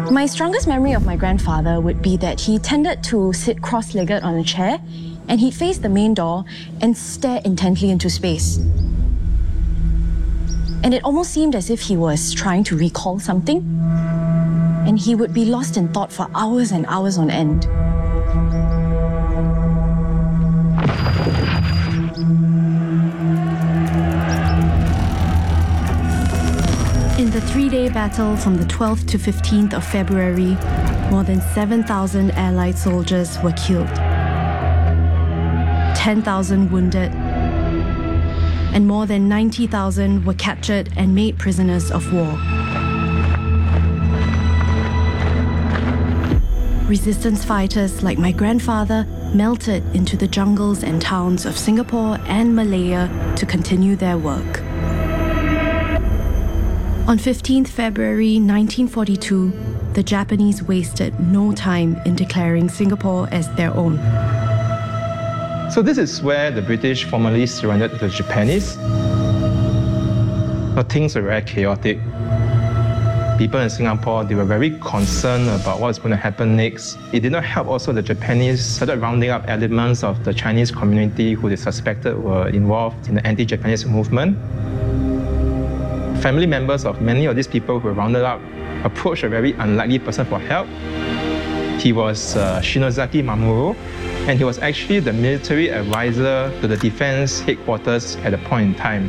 My strongest memory of my grandfather would be that he tended to sit cross-legged on a chair and he'd face the main door and stare intently into space. And it almost seemed as if he was trying to recall something. And he would be lost in thought for hours and hours on end. In the three-day battle from the 12th to 15th of February, more than 7,000 Allied soldiers were killed, 10,000 wounded, and more than 90,000 were captured and made prisoners of war. Resistance fighters like my grandfather melted into the jungles and towns of Singapore and Malaya to continue their work. On 15th February 1942, the Japanese wasted no time in declaring Singapore as their own. So this is where the British formally surrendered to the Japanese. But things were very chaotic. People in Singapore, they were very concerned about what's going to happen next. It did not help also the Japanese started rounding up elements of the Chinese community who they suspected were involved in the anti-Japanese movement. Family members of many of these people who were rounded up approached a very unlikely person for help. He was Shinozaki Mamoru, and he was actually the military advisor to the defense headquarters at a point in time.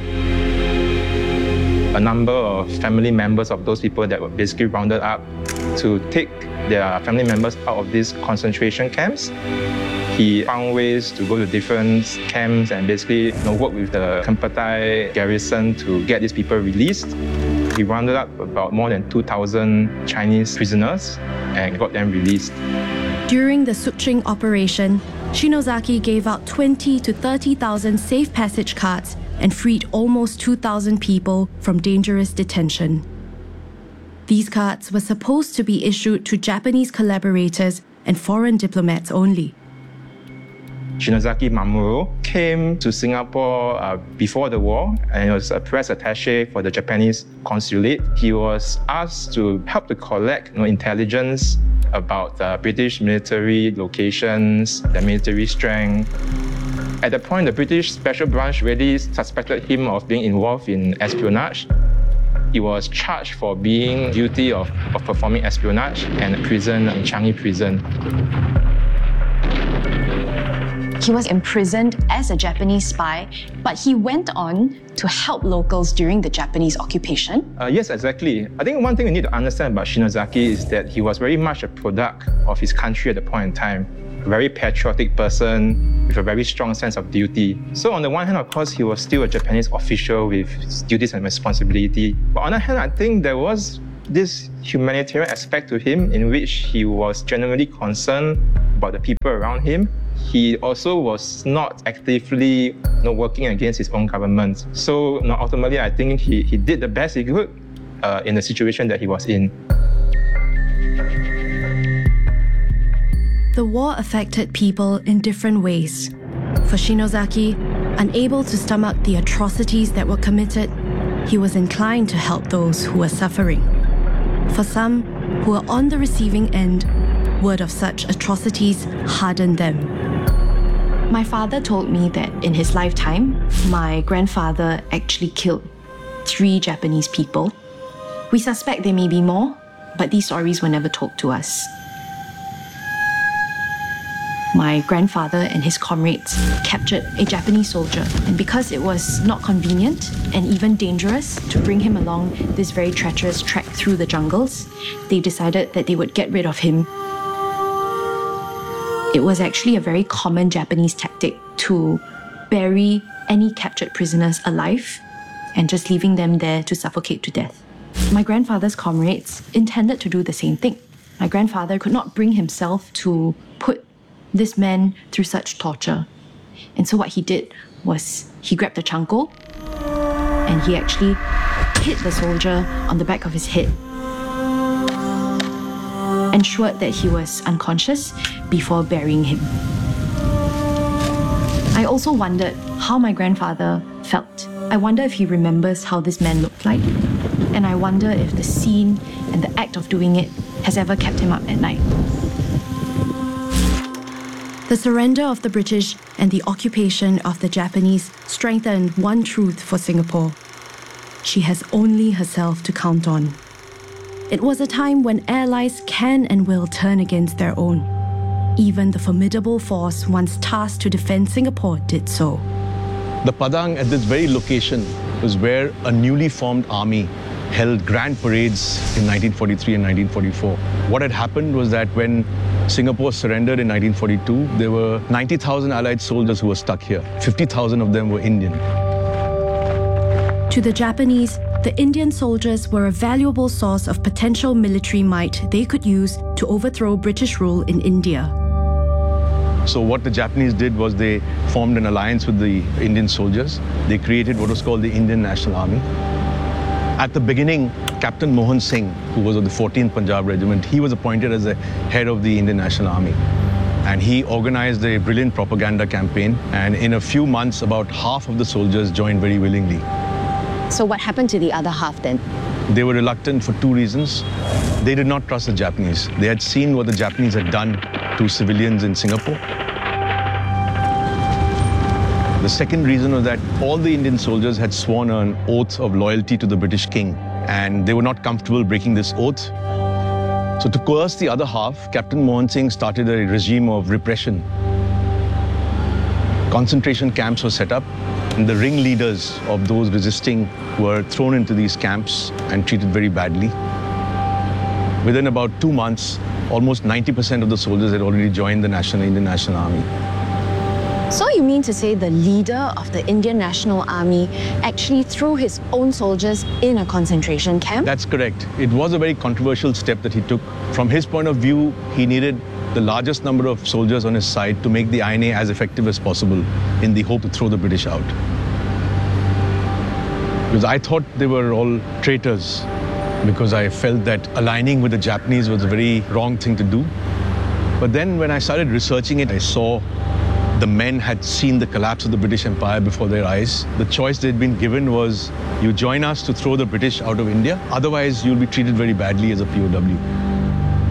A number of family members of those people that were basically rounded up to take their family members out of these concentration camps. He found ways to go to different camps and basically work with the Kempeitai garrison to get these people released. He rounded up about more than 2,000 Chinese prisoners and got them released. During the Suqing operation, Shinozaki gave out 20 to 30,000 safe passage cards and freed almost 2,000 people from dangerous detention. These cards were supposed to be issued to Japanese collaborators and foreign diplomats only. Shinozaki Mamoru came to Singapore before the war and was a press attaché for the Japanese consulate. He was asked to help to collect intelligence about British military locations, their military strength. At that point, the British Special Branch really suspected him of being involved in espionage. He was charged for being guilty of performing espionage and imprisoned in Changi Prison. He was imprisoned as a Japanese spy, but he went on to help locals during the Japanese occupation. Yes, exactly. I think one thing we need to understand about Shinozaki is that he was very much a product of his country at the point in time. A very patriotic person with a very strong sense of duty. So on the one hand, of course, he was still a Japanese official with his duties and responsibility. But on the other hand, I think there was this humanitarian aspect to him in which he was genuinely concerned about the people around him. He also was not actively working against his own government. So ultimately, I think he did the best he could in the situation that he was in. The war affected people in different ways. For Shinozaki, unable to stomach the atrocities that were committed, he was inclined to help those who were suffering. For some who were on the receiving end, word of such atrocities hardened them. My father told me that in his lifetime, my grandfather actually killed 3 Japanese people. We suspect there may be more, but these stories were never told to us. My grandfather and his comrades captured a Japanese soldier, and because it was not convenient and even dangerous to bring him along this very treacherous trek through the jungles, they decided that they would get rid of him. It was actually a very common Japanese tactic to bury any captured prisoners alive and just leaving them there to suffocate to death. My grandfather's comrades intended to do the same thing. My grandfather could not bring himself to put this man through such torture. And so what he did was he grabbed a chanko and he actually hit the soldier on the back of his head, ensured that he was unconscious before burying him. I also wondered how my grandfather felt. I wonder if he remembers how this man looked like. And I wonder if the scene and the act of doing it has ever kept him up at night. The surrender of the British and the occupation of the Japanese strengthened one truth for Singapore. She has only herself to count on. It was a time when allies can and will turn against their own. Even the formidable force once tasked to defend Singapore did so. The Padang at this very location was where a newly formed army held grand parades in 1943 and 1944. What had happened was that when Singapore surrendered in 1942, there were 90,000 Allied soldiers who were stuck here. 50,000 of them were Indian. To the Japanese, the Indian soldiers were a valuable source of potential military might they could use to overthrow British rule in India. So what the Japanese did was they formed an alliance with the Indian soldiers. They created what was called the Indian National Army. At the beginning, Captain Mohan Singh, who was of the 14th Punjab Regiment, he was appointed as the head of the Indian National Army. And he organized a brilliant propaganda campaign. And in a few months, about half of the soldiers joined very willingly. So what happened to the other half then? They were reluctant for two reasons. They did not trust the Japanese. They had seen what the Japanese had done to civilians in Singapore. The second reason was that all the Indian soldiers had sworn an oath of loyalty to the British king, and they were not comfortable breaking this oath. So to coerce the other half, Captain Mohan Singh started a regime of repression. Concentration camps were set up, and the ringleaders of those resisting were thrown into these camps and treated very badly. Within about 2 months, almost 90% of the soldiers had already joined the Indian National Army. So you mean to say the leader of the Indian National Army actually threw his own soldiers in a concentration camp? That's correct. It was a very controversial step that he took. From his point of view, he needed the largest number of soldiers on his side to make the INA as effective as possible in the hope to throw the British out. Because I thought they were all traitors, because I felt that aligning with the Japanese was a very wrong thing to do. But then when I started researching it, I saw the men had seen the collapse of the British Empire before their eyes. The choice they'd been given was, you join us to throw the British out of India, otherwise you'll be treated very badly as a POW.